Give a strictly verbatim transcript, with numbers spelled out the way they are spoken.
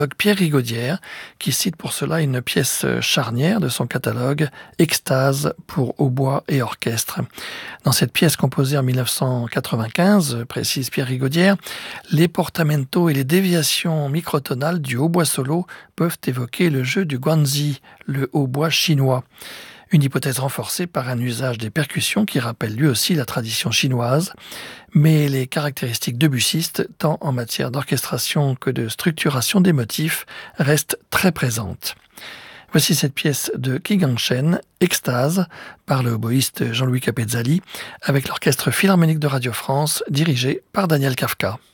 Pierre Rigaudière, qui cite pour cela une pièce charnière de son catalogue, Extase pour hautbois et orchestre. Dans cette pièce composée en mille neuf cent quatre-vingt-quinze, précise Pierre Rigaudière, les portamentos et les déviations microtonales du hautbois solo peuvent évoquer le jeu du guanzi, le hautbois chinois. Une hypothèse renforcée par un usage des percussions qui rappelle lui aussi la tradition chinoise, mais les caractéristiques debussistes, tant en matière d'orchestration que de structuration des motifs, restent très présentes. Voici cette pièce de Keegan Chen, Extase, par le oboïste Jean-Louis Capezzali, avec l'Orchestre Philharmonique de Radio France, dirigé par Daniel Kafka.